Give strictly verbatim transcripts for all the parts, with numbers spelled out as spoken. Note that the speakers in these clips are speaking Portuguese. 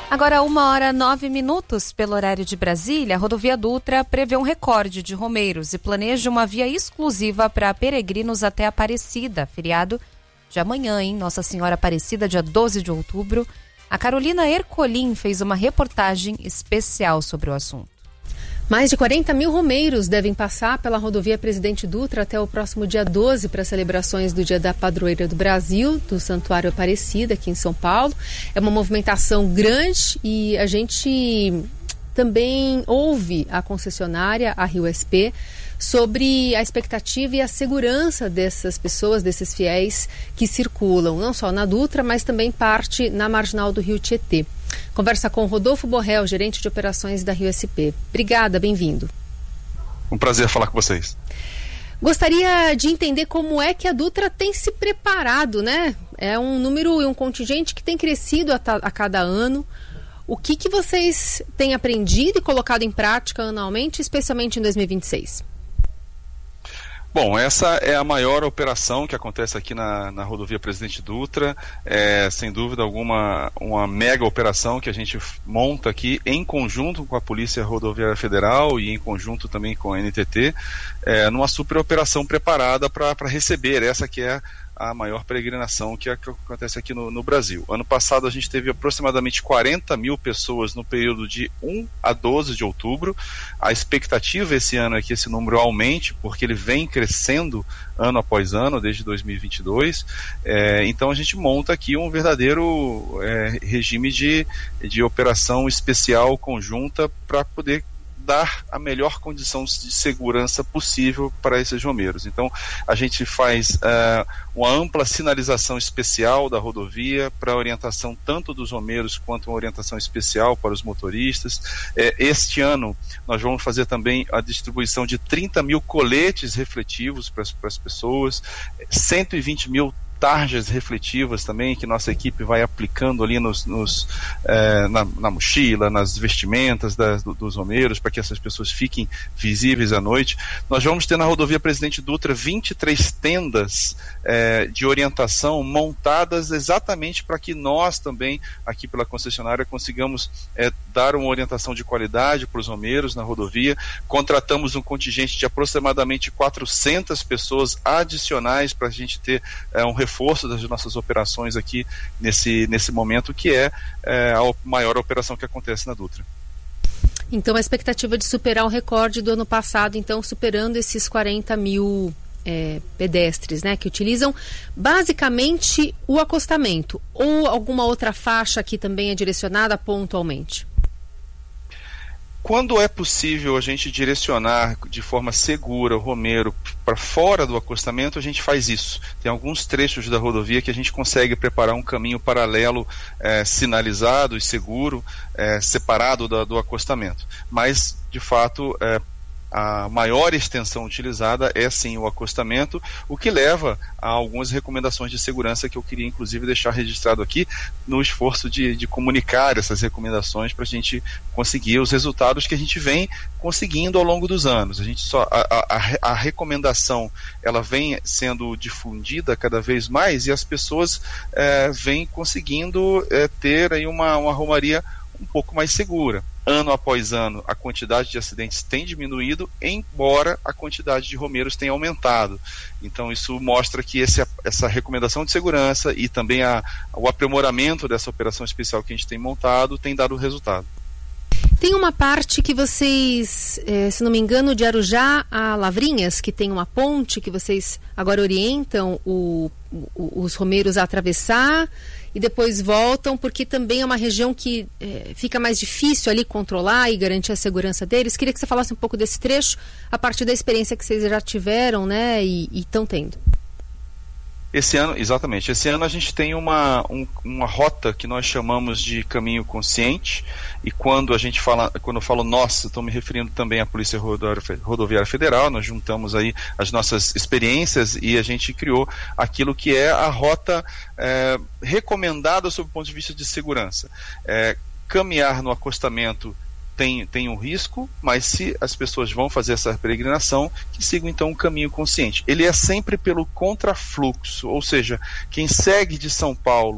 Agora, uma hora nove minutos pelo horário de Brasília, a rodovia Dutra prevê um recorde de romeiros e planeja uma via exclusiva para peregrinos até Aparecida, feriado de amanhã, hein? Nossa Senhora Aparecida, dia doze de outubro. A Carolina Ercolim fez uma reportagem especial sobre o assunto. Mais de quarenta mil romeiros devem passar pela rodovia Presidente Dutra até o próximo dia doze para celebrações do Dia da Padroeira do Brasil, do Santuário Aparecida, aqui em São Paulo. É uma movimentação grande e a gente também ouve a concessionária, a Rio S P, sobre a expectativa e a segurança dessas pessoas, desses fiéis que circulam, não só na Dutra, mas também parte na marginal do Rio Tietê. Conversa com Rodolfo Borrell, gerente de operações da Rio S P. Obrigada, bem-vindo. Um prazer falar com vocês. Gostaria de entender como é que a Dutra tem se preparado, né? É um número e um contingente que tem crescido a, a cada ano. O que, que vocês têm aprendido e colocado em prática anualmente, especialmente em dois mil e vinte e seis? Bom, essa é a maior operação que acontece aqui na, na rodovia Presidente Dutra, é sem dúvida alguma uma mega operação que a gente monta aqui em conjunto com a Polícia Rodoviária Federal e em conjunto também com a N T T, é, numa super operação preparada para receber essa que é a maior peregrinação que, que acontece aqui no, no Brasil. Ano passado a gente teve aproximadamente quarenta mil pessoas no período de um a doze de outubro. A expectativa esse ano é que esse número aumente, porque ele vem crescendo ano após ano, desde dois mil e vinte e dois. É, então a gente monta aqui um verdadeiro é, regime de, de operação especial conjunta para poder dar a melhor condição de segurança possível para esses romeiros. Então, a gente faz uh, uma ampla sinalização especial da rodovia para orientação tanto dos romeiros quanto uma orientação especial para os motoristas. É, este ano, nós vamos fazer também a distribuição de trinta mil coletes refletivos para as pessoas, cento e vinte mil tarjas refletivas também, que nossa equipe vai aplicando ali nos, nos, eh, na, na mochila, nas vestimentas das, dos romeiros, para que essas pessoas fiquem visíveis à noite. Nós vamos ter na rodovia Presidente Dutra vinte e três tendas eh, de orientação montadas exatamente para que nós também, aqui pela concessionária, consigamos eh, dar uma orientação de qualidade para os romeiros na rodovia. Contratamos um contingente de aproximadamente quatrocentas pessoas adicionais para a gente ter eh, um reforço das nossas operações aqui nesse, nesse momento, que é, é a maior operação que acontece na Dutra. Então a expectativa de superar o recorde do ano passado, então superando esses quarenta mil é, pedestres, né, que utilizam basicamente o acostamento, ou alguma outra faixa que também é direcionada pontualmente? Quando é possível a gente direcionar de forma segura o romeiro para fora do acostamento, a gente faz isso. Tem alguns trechos da rodovia que a gente consegue preparar um caminho paralelo, é, sinalizado e seguro, é, separado da, do acostamento. Mas, de fato, é, a maior extensão utilizada é sim o acostamento, o que leva a algumas recomendações de segurança que eu queria inclusive deixar registrado aqui no esforço de, de comunicar essas recomendações para a gente conseguir os resultados que a gente vem conseguindo ao longo dos anos. A gente só a, a, a recomendação ela vem sendo difundida cada vez mais e as pessoas é, vêm conseguindo é, ter aí uma, uma romaria um pouco mais segura. Ano após ano, a quantidade de acidentes tem diminuído, embora a quantidade de romeiros tenha aumentado. Então, isso mostra que esse, essa recomendação de segurança e também a, o aprimoramento dessa operação especial que a gente tem montado tem dado resultado. Tem uma parte que vocês, eh, se não me engano, de Arujá a Lavrinhas, que tem uma ponte que vocês agora orientam o, o, os romeiros a atravessar e depois voltam, porque também é uma região que eh, fica mais difícil ali controlar e garantir a segurança deles. Queria que você falasse um pouco desse trecho, a partir da experiência que vocês já tiveram, né, e estão tendo. Esse ano, exatamente, esse ano a gente tem uma, um, uma rota que nós chamamos de caminho consciente, e quando a gente fala, quando eu falo nós, estou me referindo também à Polícia Rodoviária Federal, nós juntamos aí as nossas experiências e a gente criou aquilo que é a rota é, recomendada sob o ponto de vista de segurança. É, caminhar no acostamento Tem, tem um risco, mas se as pessoas vão fazer essa peregrinação, que sigam então um caminho consciente. Ele é sempre pelo contrafluxo, ou seja, quem segue de São Paulo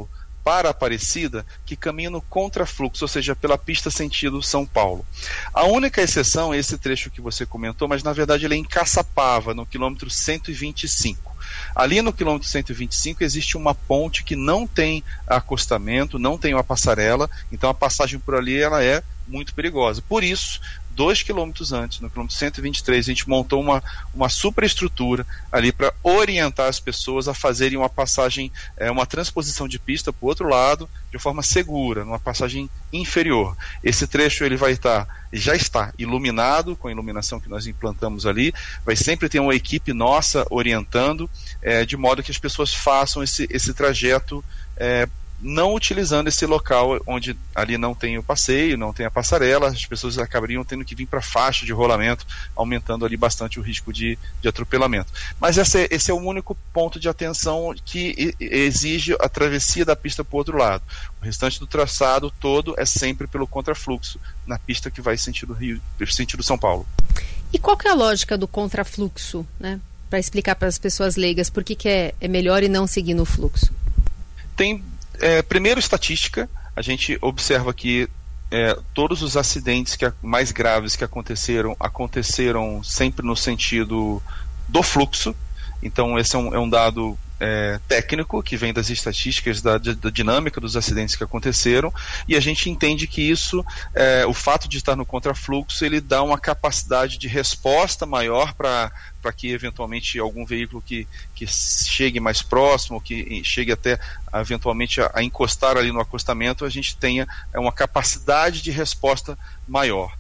para Aparecida que caminham no contrafluxo, ou seja, pela pista sentido São Paulo. A única exceção é esse trecho que você comentou, mas na verdade ele é em Caçapava, no quilômetro cento e vinte e cinco. Ali no quilômetro cento e vinte e cinco existe uma ponte que não tem acostamento, não tem uma passarela, então a passagem por ali ela é muito perigosa. Por isso, dois quilômetros antes, no quilômetro cento e vinte e três, a gente montou uma, uma superestrutura ali para orientar as pessoas a fazerem uma passagem, é, uma transposição de pista para o outro lado, de forma segura, numa passagem inferior. Esse trecho ele vai estar, já está iluminado, com a iluminação que nós implantamos ali, vai sempre ter uma equipe nossa orientando, é, de modo que as pessoas façam esse, esse trajeto, é, não utilizando esse local onde ali não tem o passeio, não tem a passarela, as pessoas acabariam tendo que vir para a faixa de rolamento, aumentando ali bastante o risco de, de atropelamento. Mas esse é, esse é o único ponto de atenção que exige a travessia da pista para o outro lado. O restante do traçado todo é sempre pelo contrafluxo, na pista que vai sentido Rio, sentido São Paulo. E qual que é a lógica do contrafluxo, né? Para explicar para as pessoas leigas por que, que é, é melhor e não seguir no fluxo. Tem É, primeiro, estatística. A gente observa que é, todos os acidentes que, mais graves que aconteceram, aconteceram sempre no sentido do fluxo. Então esse é um, é um dado é, técnico que vem das estatísticas da, da dinâmica dos acidentes que aconteceram, e a gente entende que isso, é, o fato de estar no contrafluxo, ele dá uma capacidade de resposta maior para para que eventualmente algum veículo que, que chegue mais próximo, que chegue até eventualmente a, a encostar ali no acostamento, a gente tenha é, uma capacidade de resposta maior.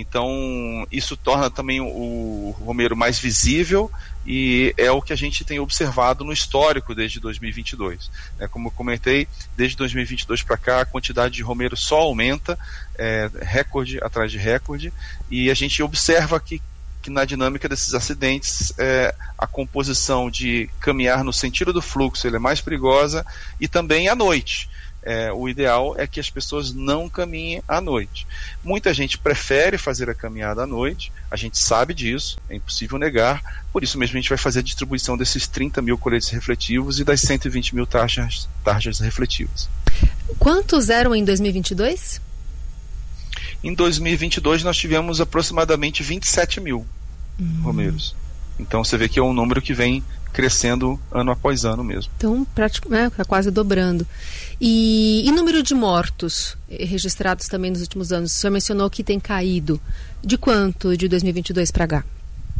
Então isso torna também o, o Romeiro mais visível, e é o que a gente tem observado no histórico desde dois mil e vinte e dois. É, como eu comentei, desde dois mil e vinte e dois para cá a quantidade de Romeiro só aumenta, é, recorde atrás de recorde, e a gente observa que que na dinâmica desses acidentes é, a composição de caminhar no sentido do fluxo ele é mais perigosa, e também à noite. É, o ideal é que as pessoas não caminhem à noite. Muita gente prefere fazer a caminhada à noite, a gente sabe disso, é impossível negar, por isso mesmo a gente vai fazer a distribuição desses trinta mil coletes refletivos e das cento e vinte mil tarjas, tarjas refletivas. Quantos eram em dois mil e vinte e dois? Em dois mil e vinte e dois nós tivemos aproximadamente vinte e sete mil hum. Romeiros. Então você vê que é um número que vem crescendo ano após ano mesmo. Então, praticamente, é, quase dobrando. E, e número de mortos registrados também nos últimos anos? O senhor mencionou que tem caído. De quanto de dois mil e vinte e dois para cá?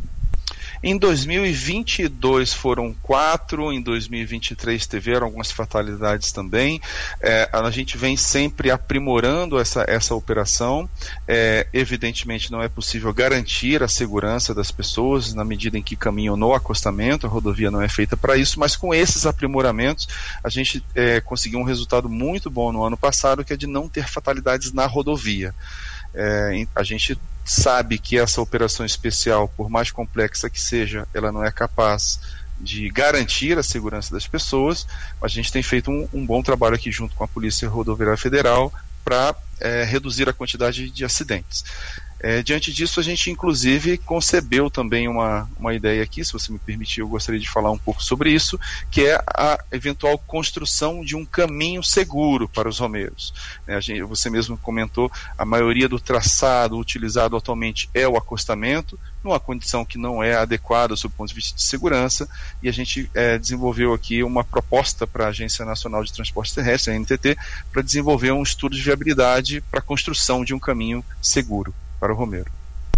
Em dois mil e vinte e dois foram quatro, em dois mil e vinte e três tiveram algumas fatalidades também. É, a gente vem sempre aprimorando essa, essa operação. É, evidentemente não é possível garantir a segurança das pessoas na medida em que caminham no acostamento, a rodovia não é feita para isso, mas com esses aprimoramentos a gente é, conseguiu um resultado muito bom no ano passado, que é de não ter fatalidades na rodovia. É, a gente sabe que essa operação especial, por mais complexa que seja, ela não é capaz de garantir a segurança das pessoas, mas a gente tem feito um, um bom trabalho aqui junto com a Polícia Rodoviária Federal para é, reduzir a quantidade de acidentes. É, diante disso, a gente inclusive concebeu também uma, uma ideia aqui, se você me permitir, eu gostaria de falar um pouco sobre isso, que é a eventual construção de um caminho seguro para os romeiros. É, a gente, você mesmo comentou, a maioria do traçado utilizado atualmente é o acostamento, numa condição que não é adequada sob o ponto de vista de segurança, e a gente é, desenvolveu aqui uma proposta para a Agência Nacional de Transporte Terrestre, a N T T, para desenvolver um estudo de viabilidade para a construção de um caminho seguro para o Romeiro.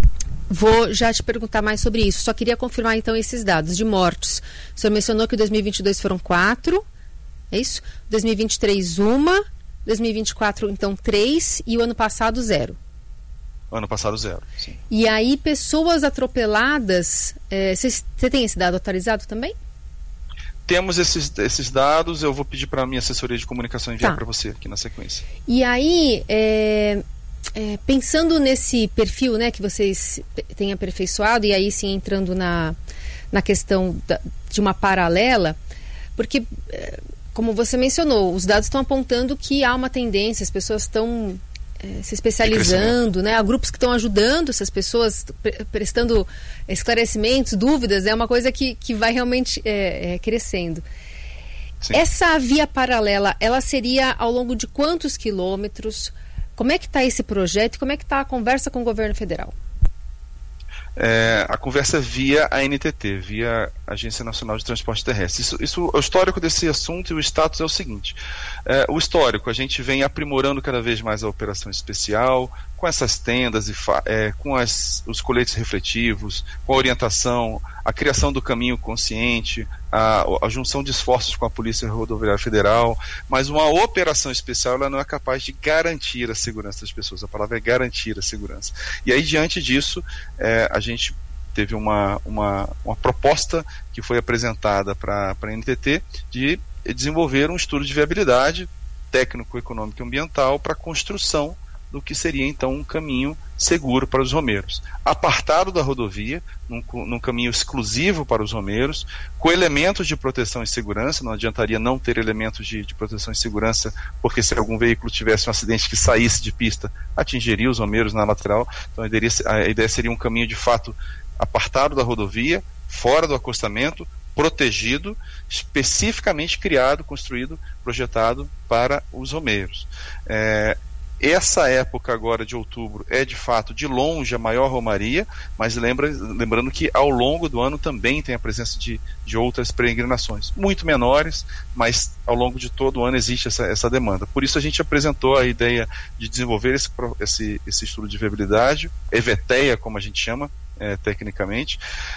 Vou já te perguntar mais sobre isso. Só queria confirmar então esses dados de mortes. O senhor mencionou que em dois mil e vinte e dois foram quatro, é isso? dois mil e vinte e três uma, dois mil e vinte e quatro então três e o ano passado zero. Ano passado zero, sim. E aí pessoas atropeladas, você é, tem esse dado atualizado também? Temos esses, esses dados, eu vou pedir para a minha assessoria de comunicação enviar tá. para você aqui na sequência. E aí, é... É, pensando nesse perfil, né, que vocês têm aperfeiçoado, e aí sim entrando na, na questão da, de uma paralela, porque, é, como você mencionou, os dados estão apontando que há uma tendência, as pessoas estão é, se especializando, né, há grupos que estão ajudando essas pessoas, pre- prestando esclarecimentos, dúvidas, é uma coisa que, que vai realmente é, é, crescendo. Sim. Essa via paralela, ela seria ao longo de quantos quilômetros? Como é que está esse projeto e como é que está a conversa com o governo federal? É, a conversa via a N T T, via Agência Nacional de Transporte Terrestre. Isso, isso, o histórico desse assunto e o status é o seguinte. É, o histórico, a gente vem aprimorando cada vez mais a operação especial, com essas tendas, e é, com as, os coletes refletivos, com a orientação, a criação do caminho consciente, a, a junção de esforços com a Polícia Rodoviária Federal, mas uma operação especial ela não é capaz de garantir a segurança das pessoas. A palavra é garantir a segurança. E aí, diante disso, é, a gente teve uma, uma, uma proposta que foi apresentada para a N T T de desenvolver um estudo de viabilidade técnico, econômico e ambiental para a construção do que seria então um caminho seguro para os romeiros, apartado da rodovia, num, num caminho exclusivo para os romeiros, com elementos de proteção e segurança. Não adiantaria não ter elementos de, de proteção e segurança, porque se algum veículo tivesse um acidente que saísse de pista, atingiria os romeiros na lateral. Então a ideia, a ideia seria um caminho de fato apartado da rodovia, fora do acostamento, protegido, especificamente criado, construído, projetado para os romeiros. É, Essa época agora de outubro é de fato de longe a maior romaria, mas lembra, lembrando que ao longo do ano também tem a presença de, de outras peregrinações, muito menores, mas ao longo de todo o ano existe essa, essa demanda. Por isso a gente apresentou a ideia de desenvolver esse, esse, esse estudo de viabilidade, EVTEA, como a gente chama, É, tecnicamente.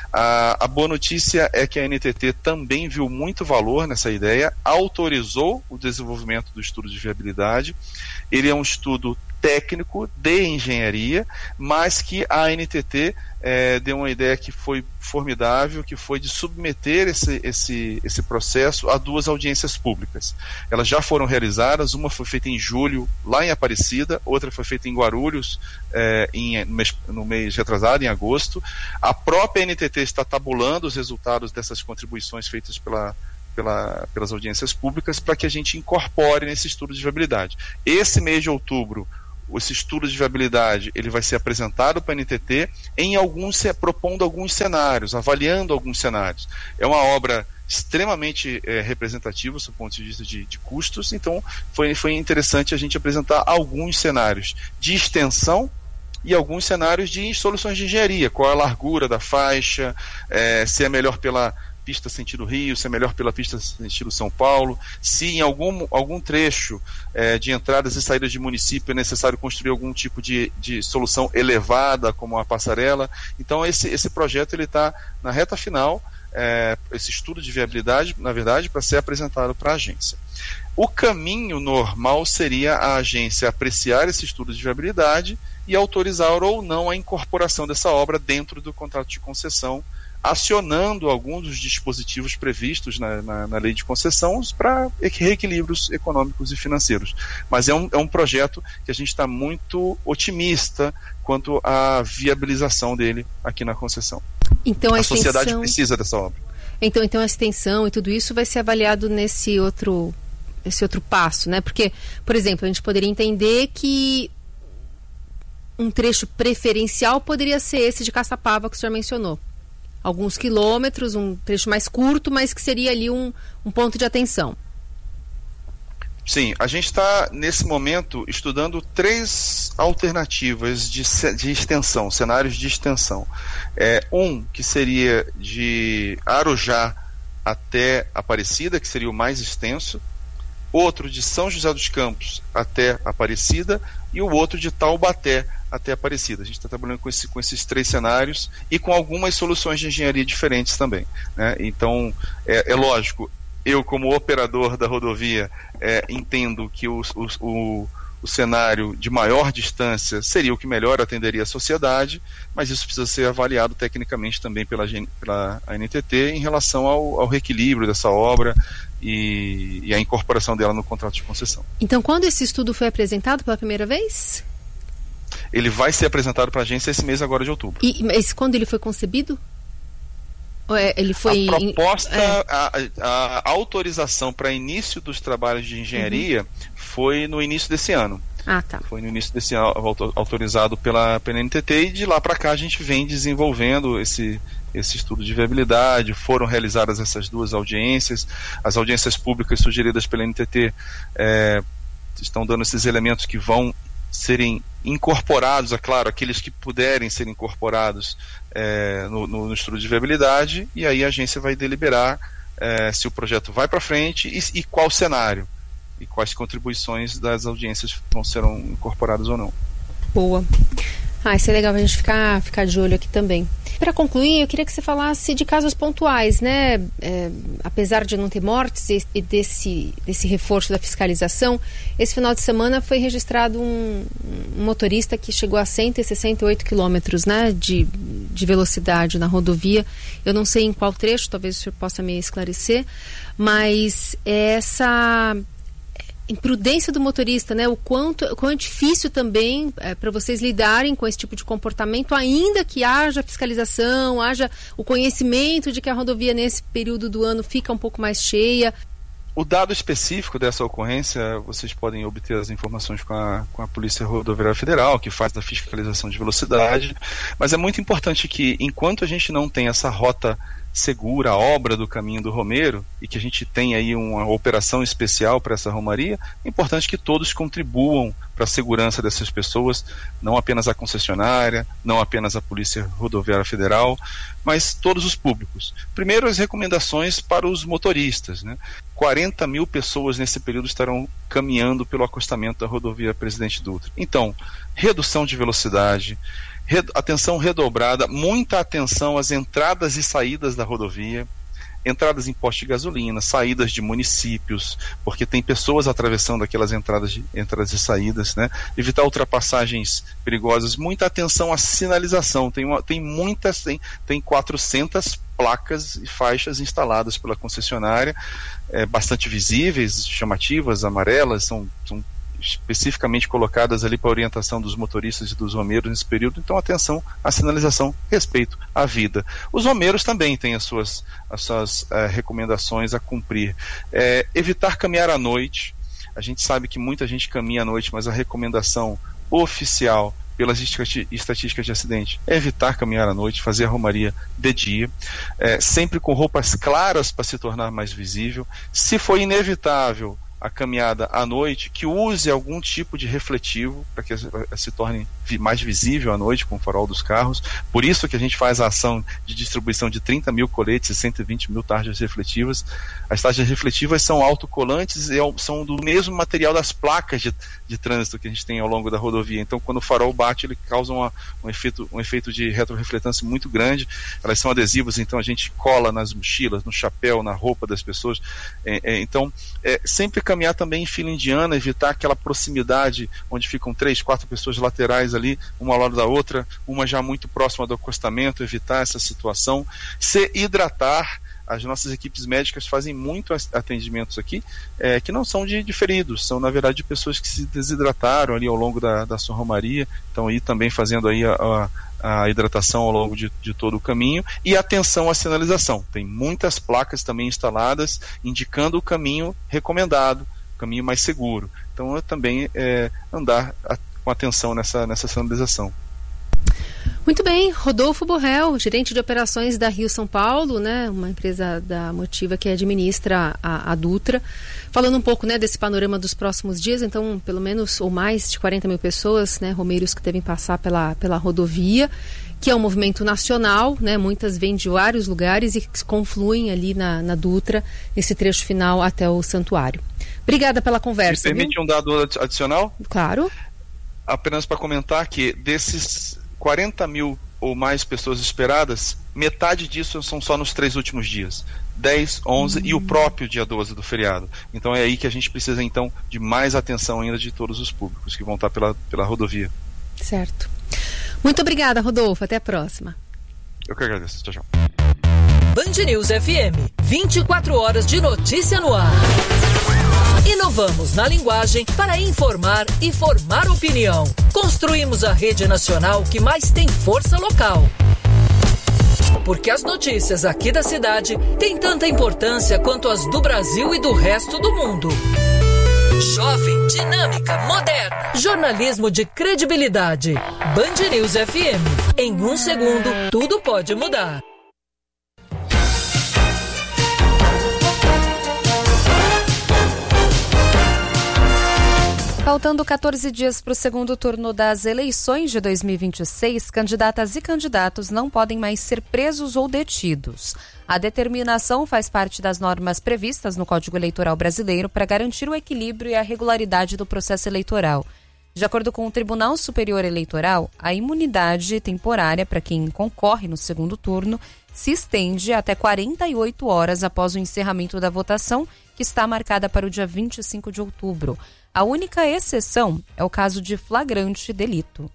A, a boa notícia é que a N T T também viu muito valor nessa ideia, autorizou o desenvolvimento do estudo de viabilidade. Ele é um estudo técnico de engenharia, mas que a N T T é, deu uma ideia que foi formidável, que foi de submeter esse, esse, esse processo a duas audiências públicas. Elas já foram realizadas, uma foi feita em julho, lá em Aparecida, outra foi feita em Guarulhos, é, em, no, mês, no mês retrasado, em agosto. A própria N T T está tabulando os resultados dessas contribuições feitas pela Pela, pelas audiências públicas, para que a gente incorpore nesse estudo de viabilidade. Esse mês de outubro, esse estudo de viabilidade ele vai ser apresentado para a N T T, em alguns, propondo alguns cenários, avaliando alguns cenários. É uma obra extremamente é, representativa do ponto de vista de, de custos, então foi, foi interessante a gente apresentar alguns cenários de extensão e alguns cenários de soluções de engenharia, qual é a largura da faixa, é, se é melhor pela pista sentido Rio, se é melhor pela pista sentido São Paulo, se em algum, algum trecho é, de entradas e saídas de município é necessário construir algum tipo de, de solução elevada, como a passarela. Então esse, esse projeto está na reta final, é, esse estudo de viabilidade, na verdade, para ser apresentado para a agência. O caminho normal seria a agência apreciar esse estudo de viabilidade e autorizar ou não a incorporação dessa obra dentro do contrato de concessão, acionando alguns dos dispositivos previstos na, na, na lei de concessão para reequilíbrios econômicos e financeiros. Mas é um, é um projeto que a gente está muito otimista quanto à viabilização dele aqui na concessão. Então, a, a extensão... sociedade precisa dessa obra. Então, então a extensão e tudo isso vai ser avaliado nesse outro, esse outro passo, né? Porque, por exemplo, a gente poderia entender que um trecho preferencial poderia ser esse de Caçapava que o senhor mencionou. Alguns quilômetros, um trecho mais curto, mas que seria ali um, um ponto de atenção. Sim, a gente está, nesse momento, estudando três alternativas de, de extensão, cenários de extensão. É, um que seria de Arujá até Aparecida, que seria o mais extenso. Outro de São José dos Campos até Aparecida. E o outro de Taubaté até Aparecida. A gente está trabalhando com, esse, com esses três cenários e com algumas soluções de engenharia diferentes também, né? Então, é, é lógico, eu como operador da rodovia é, entendo que o, o, o, o cenário de maior distância seria o que melhor atenderia a sociedade, mas isso precisa ser avaliado tecnicamente também pela, pela N T T em relação ao, ao reequilíbrio dessa obra e, e a incorporação dela no contrato de concessão. Então, quando esse estudo foi apresentado pela primeira vez? Ele vai ser apresentado para a agência esse mês agora de outubro. E mas quando ele foi concebido? Ou é, ele foi... A proposta, é. a, a, a autorização para início dos trabalhos de engenharia uhum. foi no início desse ano. Ah, tá. Foi no início desse ano autorizado pela, pela N T T, e de lá para cá a gente vem desenvolvendo esse, esse estudo de viabilidade. Foram realizadas essas duas audiências. As audiências públicas sugeridas pela N T T é, estão dando esses elementos que vão serem incorporados, é claro, aqueles que puderem ser incorporados é, no, no, no estudo de viabilidade, e aí a agência vai deliberar é, se o projeto vai para frente e, e qual cenário, e quais contribuições das audiências vão serão incorporadas ou não. Boa. Ah, isso é legal a gente ficar, ficar de olho aqui também. Para concluir, eu queria que você falasse de casos pontuais, né? É, apesar de não ter mortes e, e desse, desse reforço da fiscalização, esse final de semana foi registrado um, um motorista que chegou a cento e sessenta e oito quilômetros, né, de, de velocidade na rodovia. Eu não sei em qual trecho, talvez o senhor possa me esclarecer, mas essa imprudência do motorista, né? O quanto, o quanto difícil também é, para vocês lidarem com esse tipo de comportamento, ainda que haja fiscalização, haja o conhecimento de que a rodovia nesse período do ano fica um pouco mais cheia. O dado específico dessa ocorrência, vocês podem obter as informações com a, com a Polícia Rodoviária Federal, que faz a fiscalização de velocidade, mas é muito importante que, enquanto a gente não tem essa rota segura, a obra do Caminho do Romeiro, e que a gente tem aí uma operação especial para essa romaria, é importante que todos contribuam para a segurança dessas pessoas, não apenas a concessionária, não apenas a Polícia Rodoviária Federal, mas todos os públicos. Primeiro, as recomendações para os motoristas, né? quarenta mil pessoas nesse período estarão caminhando pelo acostamento da rodovia Presidente Dutra. Então, redução de velocidade, atenção redobrada, muita atenção às entradas e saídas da rodovia, entradas em postos de gasolina, saídas de municípios, porque tem pessoas atravessando aquelas entradas, de, entradas e saídas, né? Evitar ultrapassagens perigosas, muita atenção à sinalização, tem, uma, tem muitas, tem, tem quatrocentas placas e faixas instaladas pela concessionária, é, bastante visíveis, chamativas, amarelas, são, são especificamente colocadas ali para a orientação dos motoristas e dos romeiros nesse período. Então, atenção à sinalização, respeito à vida. Os romeiros também têm as suas, as suas uh, recomendações a cumprir. É, evitar caminhar à noite. A gente sabe que muita gente caminha à noite, mas a recomendação oficial pelas estatísticas de acidente é evitar caminhar à noite, fazer a romaria de dia, é, sempre com roupas claras para se tornar mais visível. Se for inevitável a caminhada à noite, que use algum tipo de refletivo para que se torne mais visível à noite com o farol dos carros. Por isso que a gente faz a ação de distribuição de trinta mil coletes e cento e vinte mil tarjas refletivas. As tarjas refletivas são autocolantes e são do mesmo material das placas de, de trânsito que a gente tem ao longo da rodovia. Então, quando o farol bate, ele causa uma, um, efeito, um efeito de retrorefletância muito grande. Elas são adesivas, então a gente cola nas mochilas, no chapéu, na roupa das pessoas. É, é, então, é, sempre caminhar também em fila indiana, evitar aquela proximidade onde ficam três, quatro pessoas laterais ali, uma ao lado da outra, uma já muito próxima do acostamento, evitar essa situação. Se hidratar. As nossas equipes médicas fazem muitos atendimentos aqui, é, que não são de, de feridos, são na verdade de pessoas que se desidrataram ali ao longo da, da sua romaria, estão aí também fazendo aí a, a, a hidratação ao longo de, de todo o caminho. E atenção à sinalização, tem muitas placas também instaladas indicando o caminho recomendado, o caminho mais seguro. Então é também é, andar a, com atenção nessa, nessa sinalização. Muito bem, Rodolfo Borrell, gerente de operações da Rio São Paulo, né, uma empresa da Motiva que administra a, a Dutra, falando um pouco, né, desse panorama dos próximos dias. Então, pelo menos ou mais de quarenta mil pessoas, né, romeiros que devem passar pela, pela rodovia, que é um movimento nacional, né, muitas vêm de vários lugares e que confluem ali na, na Dutra, nesse trecho final até o santuário. Obrigada pela conversa. Me permite viu? um dado adicional? Claro. Apenas para comentar que desses quarenta mil ou mais pessoas esperadas, metade disso são só nos três últimos dias, dez, onze uhum. e o próprio dia doze do feriado. Então é aí que a gente precisa então de mais atenção ainda de todos os públicos que vão estar pela, pela rodovia. Certo. Muito obrigada, Rodolfo. Até a próxima. Eu que agradeço. Tchau, tchau. Band News F M, vinte e quatro horas de notícia no ar. Inovamos na linguagem para informar e formar opinião. Construímos a rede nacional que mais tem força local. Porque as notícias aqui da cidade têm tanta importância quanto as do Brasil e do resto do mundo. Jovem, dinâmica, moderna. Jornalismo de credibilidade. Band News F M. Em um segundo, tudo pode mudar. Faltando quatorze dias para o segundo turno das eleições de dois mil e vinte e seis, candidatas e candidatos não podem mais ser presos ou detidos. A determinação faz parte das normas previstas no Código Eleitoral Brasileiro para garantir o equilíbrio e a regularidade do processo eleitoral. De acordo com o Tribunal Superior Eleitoral, a imunidade temporária para quem concorre no segundo turno se estende até quarenta e oito horas após o encerramento da votação, que está marcada para o dia vinte e cinco de outubro. A única exceção é o caso de flagrante delito.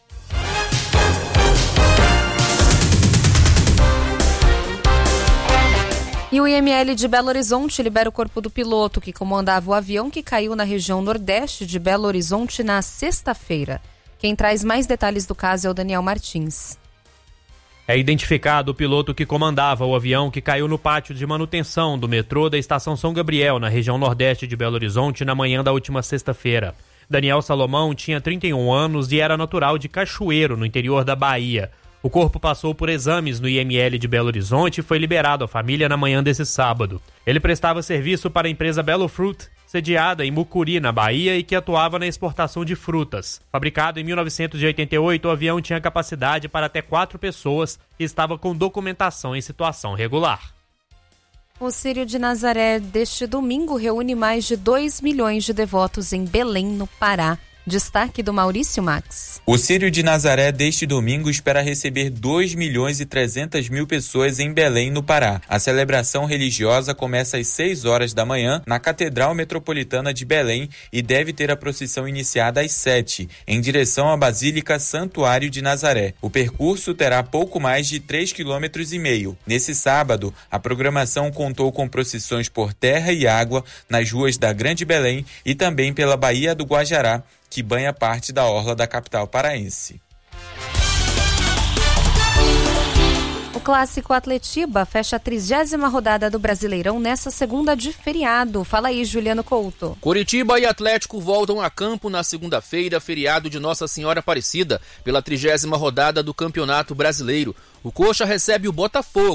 E o I M L de Belo Horizonte libera o corpo do piloto que comandava o avião que caiu na região nordeste de Belo Horizonte na sexta-feira. Quem traz mais detalhes do caso é o Daniel Martins. É identificado o piloto que comandava o avião que caiu no pátio de manutenção do metrô da Estação São Gabriel, na região nordeste de Belo Horizonte, na manhã da última sexta-feira. Daniel Salomão tinha trinta e um anos e era natural de Cachoeiro, no interior da Bahia. O corpo passou por exames no I M L de Belo Horizonte e foi liberado à família na manhã desse sábado. Ele prestava serviço para a empresa Belo Fruit, sediada em Mucuri, na Bahia, e que atuava na exportação de frutas. Fabricado em mil novecentos e oitenta e oito, o avião tinha capacidade para até quatro pessoas e estava com documentação em situação regular. O Círio de Nazaré deste domingo reúne mais de dois milhões de devotos em Belém, no Pará. Destaque do Maurício Max. O Círio de Nazaré deste domingo espera receber dois milhões e trezentas mil pessoas em Belém, no Pará. A celebração religiosa começa às seis horas da manhã na Catedral Metropolitana de Belém e deve ter a procissão iniciada às sete, em direção à Basílica Santuário de Nazaré. O percurso terá pouco mais de três quilômetros e meio. Nesse sábado, a programação contou com procissões por terra e água nas ruas da Grande Belém e também pela Baía do Guajará, que banha parte da orla da capital paraense. O clássico Atletiba fecha a trigésima rodada do Brasileirão nessa segunda de feriado. Fala aí, Juliano Couto. Coritiba e Atlético voltam a campo na segunda-feira, feriado de Nossa Senhora Aparecida, pela trigésima rodada do Campeonato Brasileiro. O Coxa recebe o Botafogo